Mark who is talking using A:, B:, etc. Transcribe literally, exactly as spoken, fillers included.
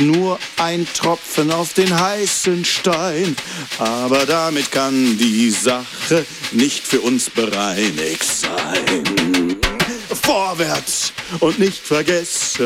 A: nur ein Tropfen auf den heißen Stein. Aber damit kann die Sache nicht für uns bereinigt sein. Vorwärts und nicht vergessen